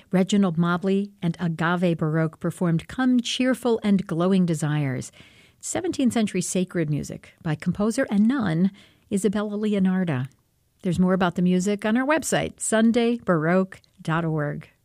Reginald Mobley and Agave Baroque performed Come Cheerful and Glowing Desires, 17th century sacred music by composer and nun Isabella Leonarda. There's more about the music on our website, sundaybaroque.org.